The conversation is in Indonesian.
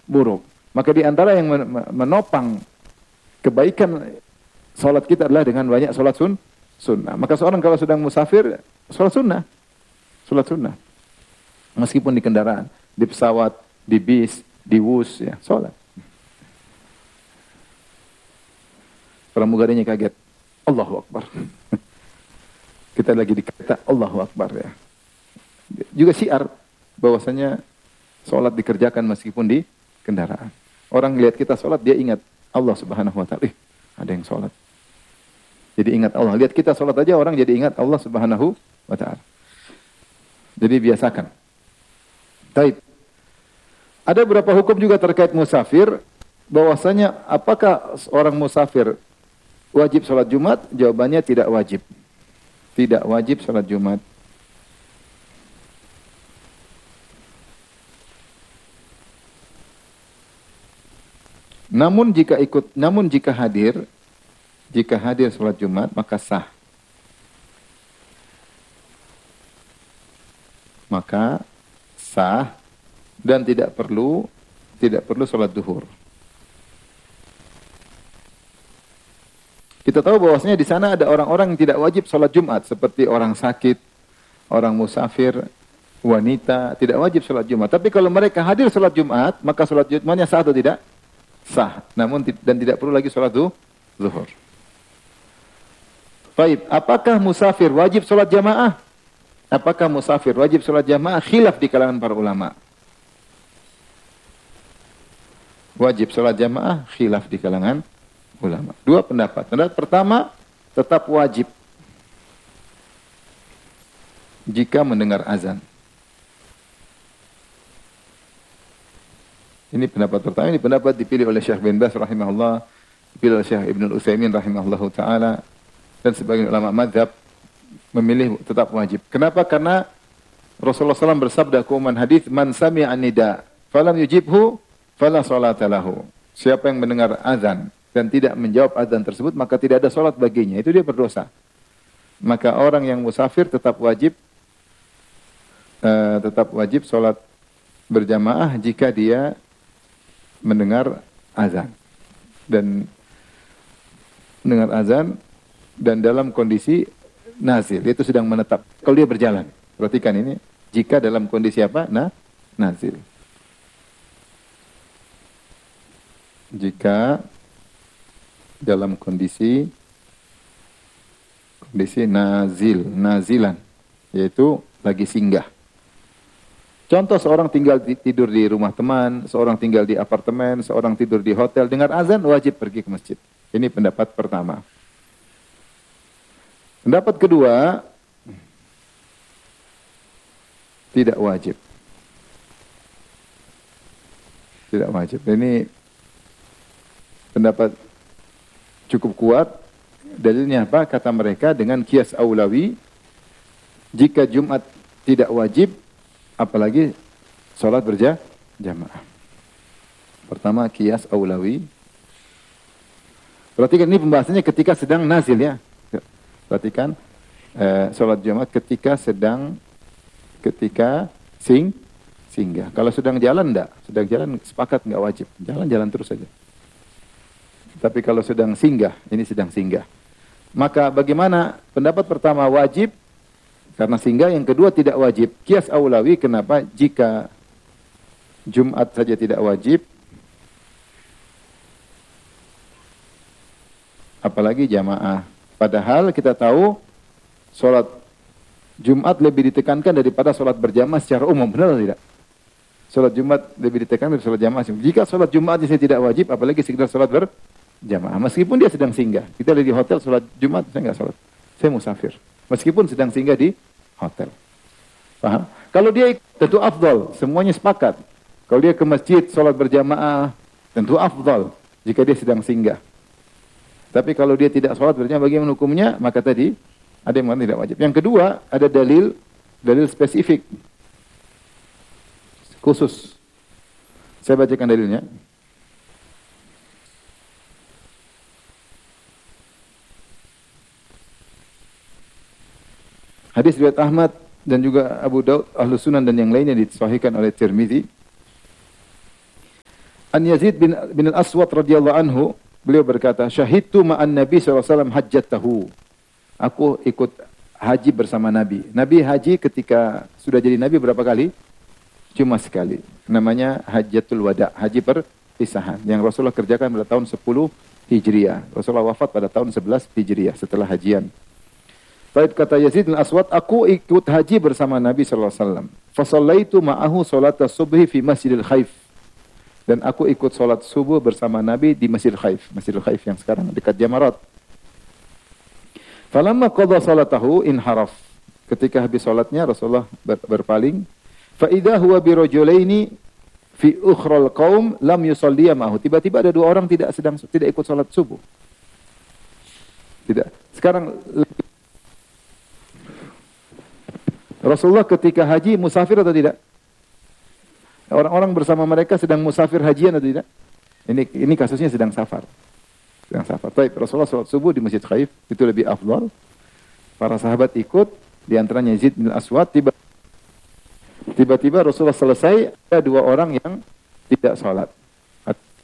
buruk. Maka di antara yang menopang kebaikan salat kita adalah dengan banyak salat sunnah. Maka seorang kalau sedang musafir, salat sunnah. Salat sunnah. Meskipun di kendaraan, di pesawat, di bis, di bus, ya, salat. Pramugarinya kaget. Allahu Akbar. Kita lagi di kereta, Allahu Akbar, ya. Juga syiar bahwasanya salat dikerjakan meskipun di kendaraan. Orang lihat kita salat, dia ingat Allah Subhanahu wa taala. Ada yang salat. Jadi ingat Allah. Lihat kita salat aja orang jadi ingat Allah Subhanahu wa taala. Jadi biasakan. Baik. Ada beberapa hukum juga terkait musafir, bahwasanya apakah orang musafir wajib salat Jumat? Jawabannya tidak wajib. Tidak wajib salat Jumat. Namun jika hadir salat Jumat maka sah. Maka sah dan tidak perlu salat duhur. Kita tahu bahwasanya di sana ada orang-orang yang tidak wajib salat Jumat, seperti orang sakit, orang musafir, wanita, tidak wajib salat Jumat. Tapi kalau mereka hadir salat Jumat, maka salat Jumatnya sah atau tidak? Sah. Namun dan tidak perlu lagi salat zuhur. Baik, apakah musafir wajib salat jamaah? Apakah musafir wajib salat jamaah? Khilaf di kalangan para ulama. Wajib salat jamaah, khilaf di kalangan ulama. Dua pendapat. Pendapat pertama, tetap wajib jika mendengar azan. Ini pendapat pertama. Ini pendapat dipilih oleh Syekh bin Baz rahimahullah, dipilih oleh Syekh Ibnul Utsaimin rahimahullahu taala, dan sebagian ulama mazhab memilih tetap wajib. Kenapa? Karena Rasulullah SAW bersabda kuman hadis, man sami'a nida falam yujibhu fala salata lahu. Siapa yang mendengar azan dan tidak menjawab azan tersebut, maka tidak ada salat baginya. Itu dia berdosa. Maka orang yang musafir tetap wajib salat berjamaah jika dia mendengar azan dan dalam kondisi nazil, yaitu sedang menetap. Kalau dia berjalan, perhatikan ini, jika dalam kondisi apa? Nazil. Jika dalam kondisi nazilan, yaitu lagi singgah. Contoh, seorang tidur di rumah teman, seorang tinggal di apartemen, seorang tidur di hotel, dengar azan wajib pergi ke masjid. Ini pendapat pertama. Pendapat kedua, tidak wajib. Tidak wajib. Ini pendapat cukup kuat. Dalilnya apa? Kata mereka dengan qiyas aulawi, jika Jumat tidak wajib, apalagi sholat berjamaah. Pertama, qiyas aulawi. Perhatikan ini pembahasannya ketika sedang nazil, ya. Perhatikan sholat Jumat ketika singgah. Kalau sedang jalan enggak, sedang jalan sepakat enggak wajib. Jalan terus saja. Tapi kalau sedang singgah, ini sedang singgah. Maka bagaimana? Pendapat pertama wajib karena singgah, yang kedua tidak wajib. Qiyas aulawi, kenapa? Jika Jumat saja tidak wajib, apalagi jamaah. Padahal kita tahu sholat Jumat lebih ditekankan daripada sholat berjamaah secara umum. Benar atau tidak? Sholat Jumat lebih ditekankan dari sholat jamaah. Jika sholat Jumat saya tidak wajib, apalagi sekedar sholat berjamaah. Meskipun dia sedang singgah. Kita di hotel sholat Jumat, saya nggak sholat. Saya musafir. Meskipun sedang singgah di hotel. Paham? Kalau dia tentu afdal, semuanya sepakat. Kalau dia ke masjid sholat berjamaah, tentu afdal jika dia sedang singgah. Tapi kalau dia tidak sholat berjamaah, bagaimana hukumnya? Maka tadi ada yang mengatakan tidak wajib. Yang kedua, ada dalil spesifik khusus. Saya bacakan dalilnya. Hadis riwayat Ahmad dan juga Abu Daud, Ahlus Sunan dan yang lainnya disahihkan oleh Tirmizi. An Yazid bin Al-Aswad radhiyallahu anhu, beliau berkata, "Syahidtu ma'an Nabi sallallahu alaihi wasallam hajjatahu." Aku ikut haji bersama Nabi. Nabi haji ketika sudah jadi Nabi berapa kali? Cuma sekali. Namanya Hajjatul Wada, haji perpisahan. Yang Rasulullah kerjakan pada tahun 10 Hijriah. Rasulullah wafat pada tahun 11 Hijriah setelah hajian. Baik, kata Yazid bin Aswad, aku ikut haji bersama Nabi sallallahu alaihi wasallam. Fa shallaitu ma'ahu salat subhi fi Masjidil Khaif. Dan aku ikut salat subuh bersama Nabi di Masjidil Khaif. Masjidil Khaif yang sekarang dekat Jamarat. Falamma qada salatahu inharaf. Ketika habis salatnya Rasulullah berpaling. Fa idza huwa bi rajulaini fi ukhral qaum lam yusalliya ma'ahu. Tiba-tiba ada dua orang tidak ikut salat subuh. Tidak. Sekarang Rasulullah ketika haji musafir atau tidak? Orang-orang bersama mereka sedang musafir hajian atau tidak? Ini kasusnya sedang safar. Sedang safar. Baik, Rasulullah salat subuh di Masjid Khaif, itu lebih afdal. Para sahabat ikut, di antaranya Yazid bin Aswad. Tiba-tiba Rasulullah selesai, ada dua orang yang tidak salat.